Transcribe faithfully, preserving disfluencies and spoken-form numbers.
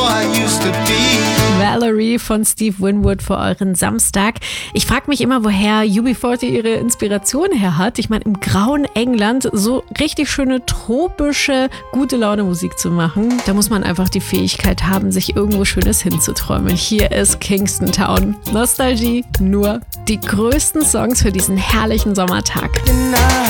Valerie von Steve Winwood für euren Samstag. Ich frage mich immer, woher U B vierzig ihre Inspiration her hat. Ich meine, im grauen England so richtig schöne, tropische, gute Laune Musik zu machen. Da muss man einfach die Fähigkeit haben, sich irgendwo Schönes hinzuträumen. Hier ist Kingston Town. Nostalgie, nur die größten Songs für diesen herrlichen Sommertag.